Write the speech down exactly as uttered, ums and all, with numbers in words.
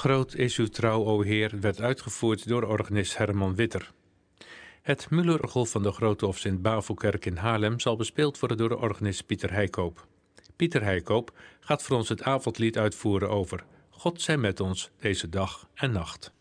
Groot is uw trouw, o Heer, werd uitgevoerd door organist Herman Witter. Het Müllerorgel van de Grote of Sint-Bavelkerk in Haarlem zal bespeeld worden door de organist Pieter Heikoop. Pieter Heikoop gaat voor ons het avondlied uitvoeren over God zij met ons deze dag en nacht.